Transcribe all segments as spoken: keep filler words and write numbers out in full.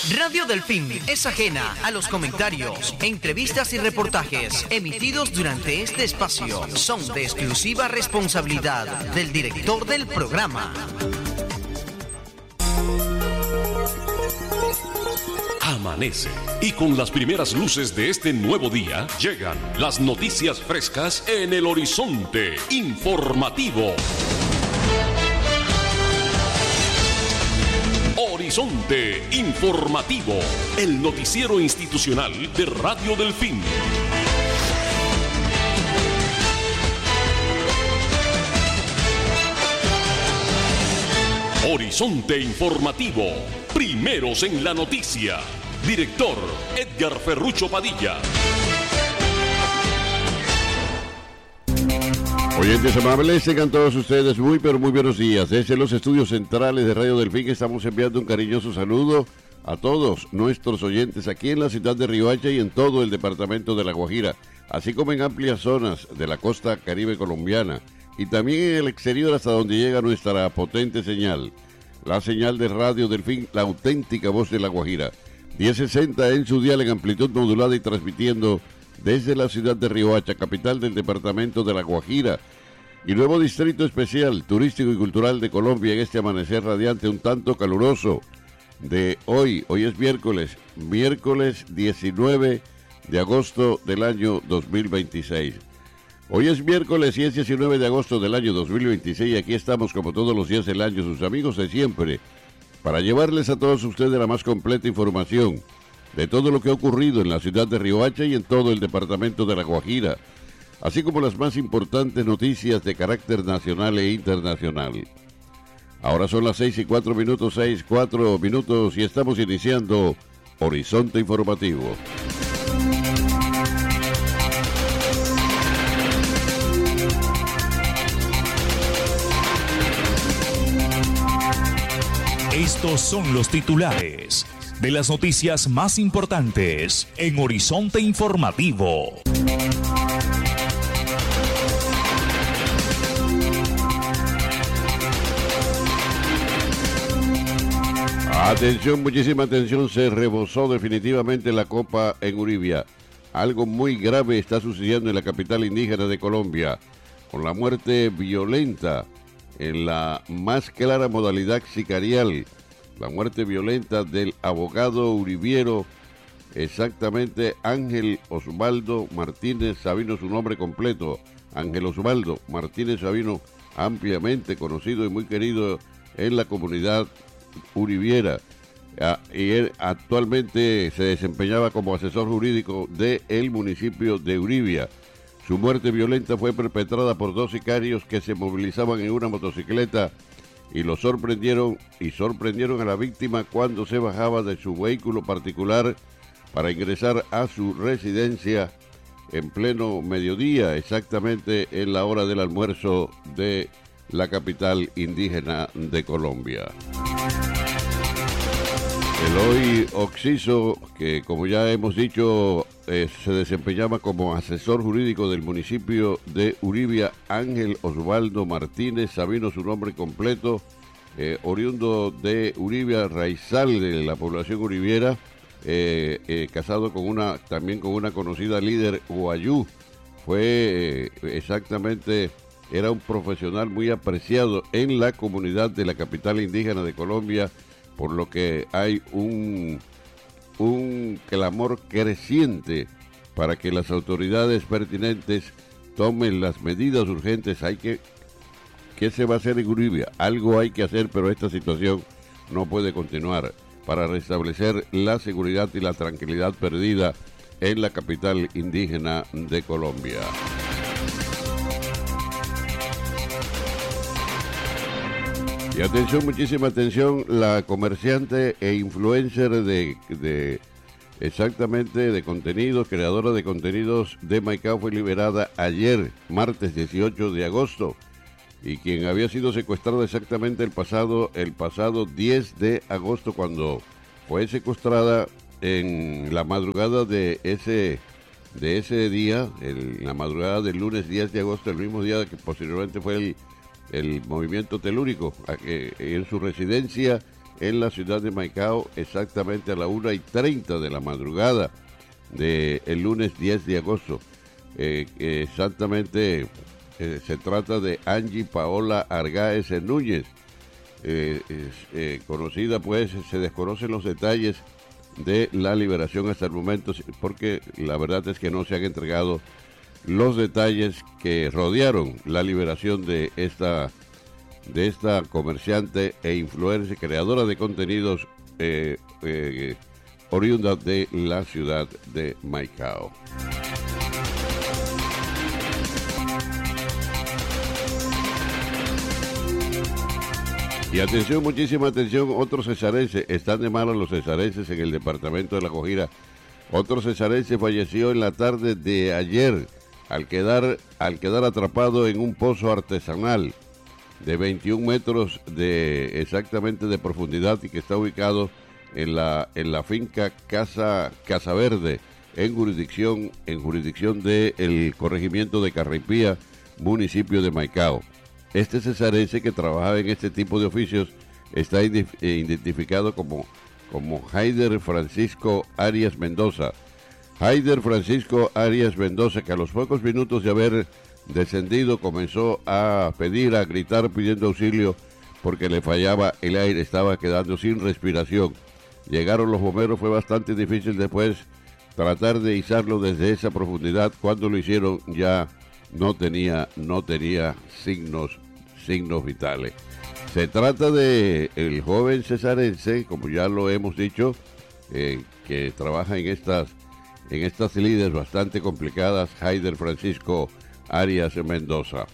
Radio Delfín es ajena a los comentarios, entrevistas y reportajes emitidos durante este espacio. Son de exclusiva responsabilidad del director del programa. Amanece y con las primeras luces de este nuevo día llegan las noticias frescas en el horizonte informativo. Horizonte Informativo, el noticiero institucional de Radio Delfín. Horizonte Informativo, primeros en la noticia. Director Edgar Ferrucho Padilla. Oyentes amables, tengan todos ustedes muy pero muy buenos días. Desde los estudios centrales de Radio Delfín estamos enviando un cariñoso saludo a todos nuestros oyentes aquí en la ciudad de Riohacha y en todo el departamento de La Guajira, así como en amplias zonas de la costa caribe colombiana y también en el exterior hasta donde llega nuestra potente señal, la señal de Radio Delfín, la auténtica voz de La Guajira, diez sesenta en su dial en amplitud modulada y transmitiendo desde la ciudad de Riohacha, capital del departamento de La Guajira y nuevo distrito especial turístico y cultural de Colombia en este amanecer radiante un tanto caluroso de hoy. Hoy es miércoles, miércoles diecinueve de agosto del año dos mil veintiséis. Hoy es miércoles y es diecinueve de agosto del año dos mil veintiséis y aquí estamos como todos los días del año, sus amigos de siempre, para llevarles a todos ustedes la más completa información de todo lo que ha ocurrido en la ciudad de Riohacha y en todo el departamento de La Guajira, así como las más importantes noticias de carácter nacional e internacional. Ahora son las seis y cuatro minutos, seis, cuatro minutos y estamos iniciando Horizonte Informativo. Estos son los titulares de las noticias más importantes en Horizonte Informativo. Atención, muchísima atención, se rebosó definitivamente la copa en Uribia. Algo muy grave está sucediendo en la capital indígena de Colombia, con la muerte violenta en la más clara modalidad sicarial. La muerte violenta del abogado uribiero, exactamente Ángel Osvaldo Martínez Sabino, su nombre completo, Ángel Osvaldo Martínez Sabino, ampliamente conocido y muy querido en la comunidad uribiera. Y él actualmente se desempeñaba como asesor jurídico del municipio de Uribia. Su muerte violenta fue perpetrada por dos sicarios que se movilizaban en una motocicleta y lo sorprendieron y sorprendieron a la víctima cuando se bajaba de su vehículo particular para ingresar a su residencia en pleno mediodía, exactamente en la hora del almuerzo de la capital indígena de Colombia. Eloy Oxiso, que como ya hemos dicho, eh, se desempeñaba como asesor jurídico del municipio de Uribia, Ángel Osvaldo Martínez Sabino, su nombre completo, eh, oriundo de Uribia, raizal de la población uribiera, eh, eh, casado con una, también con una conocida líder Guayú. Fue eh, exactamente, era un profesional muy apreciado en la comunidad de la capital indígena de Colombia, por lo que hay un, un clamor creciente para que las autoridades pertinentes tomen las medidas urgentes. Hay que, ¿qué se va a hacer en Uribia? Algo hay que hacer, pero esta situación no puede continuar para restablecer la seguridad y la tranquilidad perdida en la capital indígena de Colombia. Y atención, muchísima atención, la comerciante e influencer de, de exactamente de contenidos, creadora de contenidos de Maicao fue liberada ayer, martes dieciocho de agosto, y quien había sido secuestrada exactamente el pasado, el pasado diez de agosto, cuando fue secuestrada en la madrugada de ese, de ese día, en la madrugada del lunes diez de agosto, el mismo día que posteriormente fue el el movimiento telúrico, en su residencia en la ciudad de Maicao exactamente a la una y treinta de la madrugada del lunes diez de agosto. Eh, exactamente eh, se trata de Angie Paola Argáez Núñez, eh, es, eh, conocida pues, se desconocen los detalles de la liberación hasta el momento, porque la verdad es que no se han entregado los detalles que rodearon la liberación de esta de esta comerciante e influencer, creadora de contenidos eh, eh, oriunda de la ciudad de Maicao. Y atención, muchísima atención, otro cesarense, están de malas los cesarenses en el departamento de La Guajira. Otro cesarense falleció en la tarde de ayer al quedar, al quedar atrapado en un pozo artesanal de veintiún metros de exactamente de profundidad y que está ubicado en la en la finca Casa Casa Verde en jurisdicción en jurisdicción del corregimiento de Carraipía, municipio de Maicao. Este cesarense que trabajaba en este tipo de oficios está identificado como como Haider Francisco Arias Mendoza. Haider Francisco Arias Mendoza, que a los pocos minutos de haber descendido comenzó a pedir, a gritar pidiendo auxilio porque le fallaba el aire, estaba quedando sin respiración. Llegaron los bomberos, fue bastante difícil después tratar de izarlo desde esa profundidad. Cuando lo hicieron ya no tenía, no tenía signos, signos vitales. Se trata de el joven cesarense, como ya lo hemos dicho, eh, que trabaja en estas, en estas lides bastante complicadas, Haider Francisco Arias Mendoza.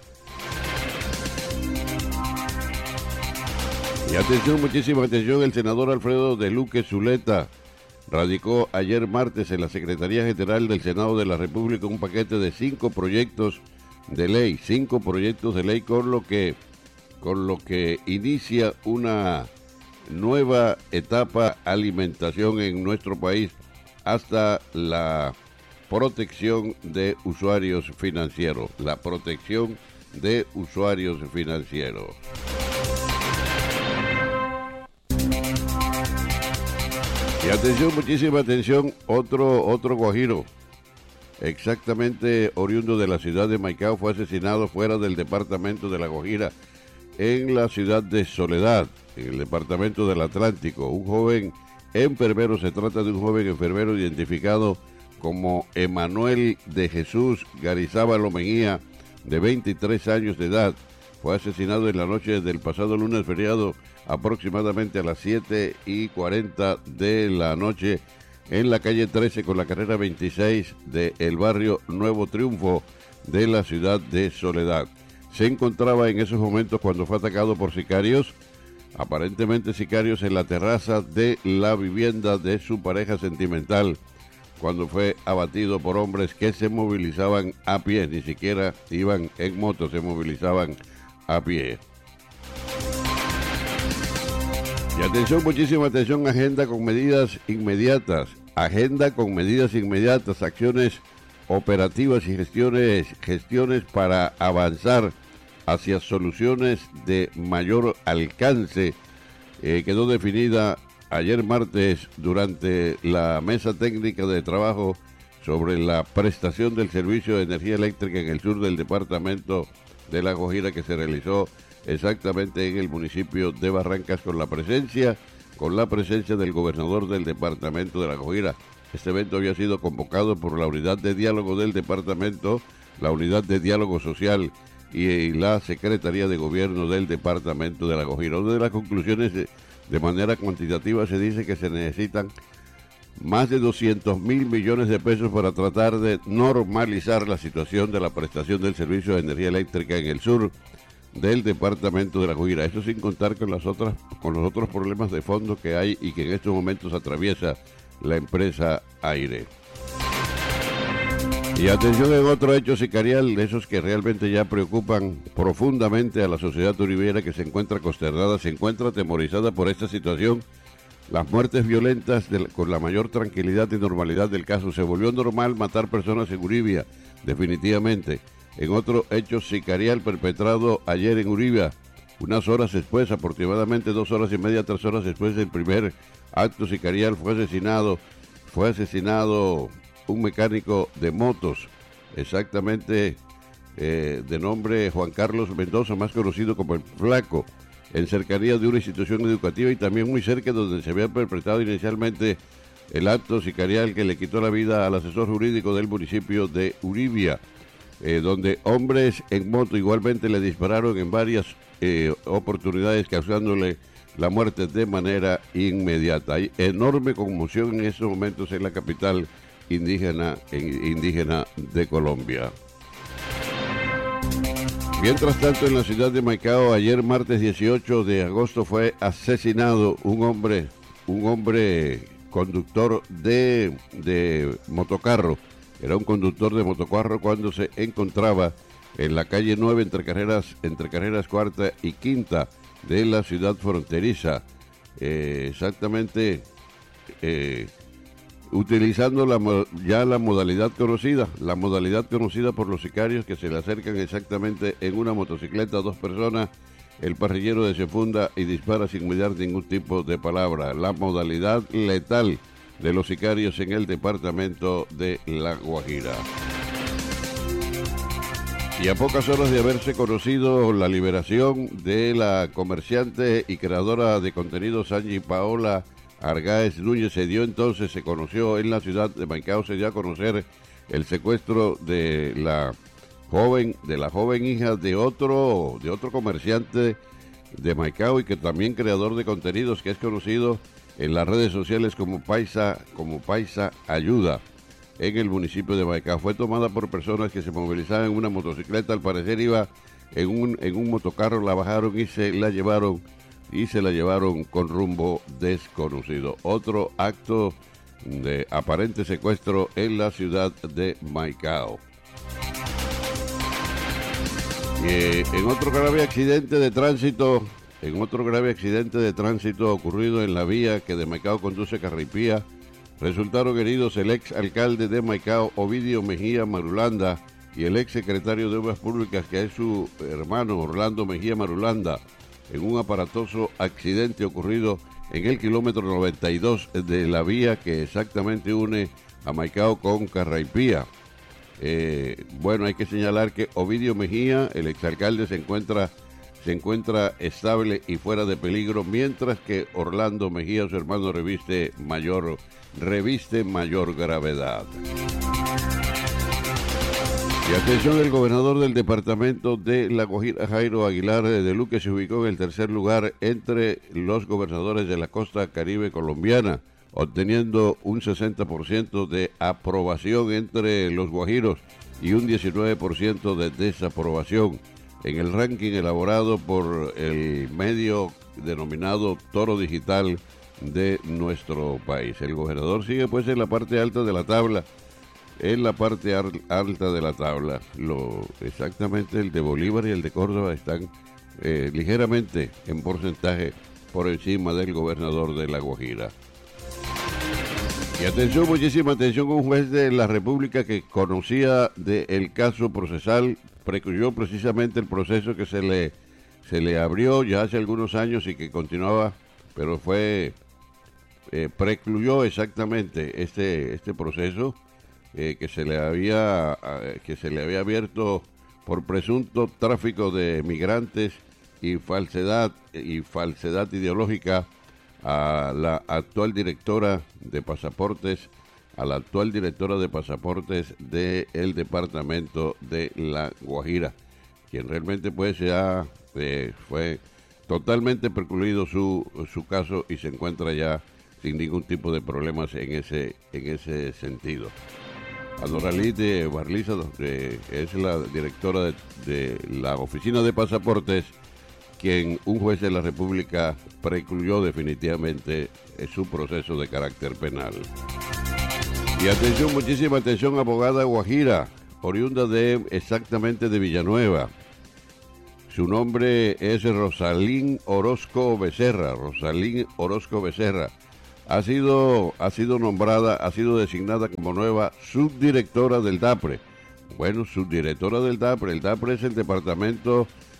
Y atención, muchísima atención, el senador Alfredo de Luque Zuleta radicó ayer martes en la Secretaría General del Senado de la República un paquete de cinco proyectos de ley, cinco proyectos de ley con lo que, con lo que inicia una nueva etapa alimentación en nuestro país hasta la protección de usuarios financieros, la protección de usuarios financieros. Y atención, muchísima atención, otro, otro guajiro, exactamente oriundo de la ciudad de Maicao, fue asesinado fuera del departamento de La Guajira, en la ciudad de Soledad, en el departamento del Atlántico. Un joven enfermero, se trata de un joven enfermero identificado como Emanuel de Jesús Garizábalo Mejía, de veintitrés años de edad. Fue asesinado en la noche del pasado lunes feriado, aproximadamente a las siete y cuarenta de la noche, en la calle trece con la carrera veintiséis del barrio Nuevo Triunfo de la ciudad de Soledad. Se encontraba en esos momentos cuando fue atacado por sicarios, aparentemente sicarios en la terraza de la vivienda de su pareja sentimental, cuando fue abatido por hombres que se movilizaban a pie, ni siquiera iban en moto, se movilizaban a pie. Y atención, muchísima atención, agenda con medidas inmediatas, agenda con medidas inmediatas, acciones operativas y gestiones, gestiones para avanzar hacia soluciones de mayor alcance. Eh, quedó definida ayer martes durante la mesa técnica de trabajo sobre la prestación del servicio de energía eléctrica en el sur del departamento de La Guajira, que se realizó exactamente en el municipio de Barrancas con la presencia, con la presencia del gobernador del departamento de La Guajira. Este evento había sido convocado por la unidad de diálogo del departamento, la unidad de diálogo social y la Secretaría de Gobierno del departamento de La Guajira. Una de las conclusiones, de, de manera cuantitativa, se dice que se necesitan más de doscientos mil millones de pesos para tratar de normalizar la situación de la prestación del servicio de energía eléctrica en el sur del departamento de La Guajira. Eso sin contar con las otras, con los otros problemas de fondo que hay y que en estos momentos atraviesa la empresa Aire. Y atención en otro hecho sicarial, de esos que realmente ya preocupan profundamente a la sociedad uribiera, que se encuentra consternada, se encuentra atemorizada por esta situación. Las muertes violentas de, con la mayor tranquilidad y normalidad del caso. Se volvió normal matar personas en Uribia, definitivamente. En otro hecho sicarial perpetrado ayer en Uribia, Unas horas después, aproximadamente dos horas y media, tres horas después del primer acto sicarial, fue asesinado, fue asesinado un mecánico de motos, exactamente eh, de nombre Juan Carlos Mendoza, más conocido como el Flaco, en cercanía de una institución educativa y también muy cerca donde se había perpetrado inicialmente el acto sicarial que le quitó la vida al asesor jurídico del municipio de Uribia, eh, donde hombres en moto igualmente le dispararon en varias eh, oportunidades, causándole la muerte de manera inmediata. Hay enorme conmoción en estos momentos en la capital indígena, indígena de Colombia. Mientras tanto, en la ciudad de Maicao, ayer martes dieciocho de agosto fue asesinado un hombre, un hombre conductor de, de motocarro. Era un conductor de motocarro cuando se encontraba en la calle nueve entre carreras, entre carreras cuarta y quinta de la ciudad fronteriza. Eh, exactamente, eh, utilizando la, ya la modalidad conocida, la modalidad conocida por los sicarios que se le acercan exactamente en una motocicleta a dos personas, el parrillero desenfunda y dispara sin mediar ningún tipo de palabra. La modalidad letal de los sicarios en el departamento de La Guajira. Y a pocas horas de haberse conocido la liberación de la comerciante y creadora de contenidos Angie Paola Argáez Núñez, se dio entonces, se conoció en la ciudad de Maicao, se dio a conocer el secuestro de la joven, de la joven hija de otro, de otro comerciante de Maicao y que también creador de contenidos, que es conocido en las redes sociales como Paisa, como Paisa Ayuda, en el municipio de Maicao. Fue tomada por personas que se movilizaban en una motocicleta, al parecer iba en un, en un motocarro, la bajaron y se la llevaron y se la llevaron con rumbo desconocido. Otro acto de aparente secuestro en la ciudad de Maicao. Y en otro grave accidente de tránsito, en otro grave accidente de tránsito ocurrido en la vía que de Maicao conduce a Carraipía, resultaron heridos el ex alcalde de Maicao, Ovidio Mejía Marulanda, y el ex secretario de Obras Públicas, que es su hermano Orlando Mejía Marulanda, en un aparatoso accidente ocurrido en el kilómetro noventa y dos de la vía que exactamente une a Maicao con Carraipía. Eh, bueno, hay que señalar que Ovidio Mejía, el exalcalde, se encuentra, se encuentra estable y fuera de peligro, mientras que Orlando Mejía, su hermano, reviste mayor, reviste mayor gravedad. Y atención, el gobernador del departamento de La Guajira, Jairo Aguilar de Luque, se ubicó en el tercer lugar entre los gobernadores de la costa caribe colombiana, obteniendo un sesenta por ciento de aprobación entre los guajiros y un diecinueve por ciento de desaprobación en el ranking elaborado por el medio denominado Toro Digital de nuestro país. El gobernador sigue pues en la parte alta de la tabla, en la parte alta de la tabla. Lo, exactamente el de Bolívar y el de Córdoba están eh, ligeramente en porcentaje por encima del gobernador de La Guajira. Y atención, muchísima atención, un juez de la República que conocía del caso procesal precluyó precisamente el proceso que se le, se le abrió ya hace algunos años y que continuaba, pero fue, eh, precluyó exactamente este, este proceso eh, que se le había, eh, que se le había abierto por presunto tráfico de migrantes y falsedad, y falsedad ideológica a la actual directora de pasaportes, a la actual directora de pasaportes del departamento de La Guajira, quien realmente pues ya eh, fue totalmente precluido su, su caso y se encuentra ya sin ningún tipo de problemas en ese, en ese sentido. Adoralí de Barliza, que es la directora de, de la oficina de pasaportes, quien un juez de la República precluyó definitivamente su proceso de carácter penal. Y atención, muchísima atención, abogada guajira, oriunda de exactamente de Villanueva. Su nombre es Rosalín Orozco Becerra, Rosalín Orozco Becerra. Ha sido, ha sido nombrada, ha sido designada como nueva subdirectora del DAPRE. Bueno, subdirectora del DAPRE. El DAPRE es el Departamento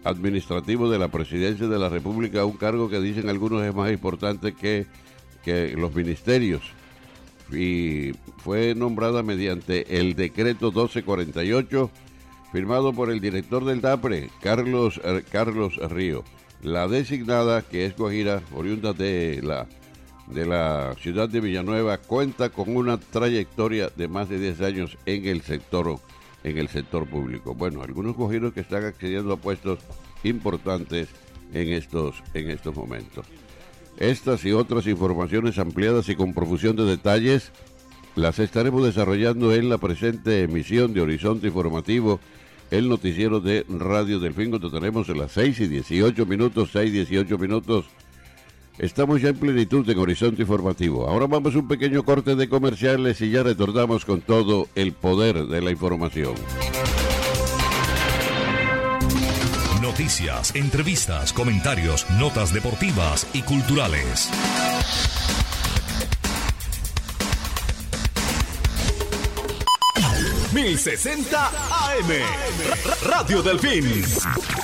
administrativo de la Presidencia de la República, un cargo que dicen algunos es más importante que, que los ministerios. Y fue nombrada mediante el decreto doce cuarenta y ocho, firmado por el director del DAPRE, Carlos, eh, Carlos Río. La designada, que es guajira, oriunda de la, de la ciudad de Villanueva, cuenta con una trayectoria de más de diez años en el sector, en el sector público. Bueno, algunos guajiros que están accediendo a puestos importantes en estos, en estos momentos. Estas y otras informaciones ampliadas y con profusión de detalles las estaremos desarrollando en la presente emisión de Horizonte Informativo, el noticiero de Radio Delfín, cuando tenemos a las seis y dieciocho minutos, seis y dieciocho minutos. Estamos ya en plenitud en Horizonte Informativo. Ahora vamos a un pequeño corte de comerciales y ya retornamos con todo el poder de la información. Noticias, entrevistas, comentarios, notas deportivas y culturales. mil sesenta A M Radio Delfín.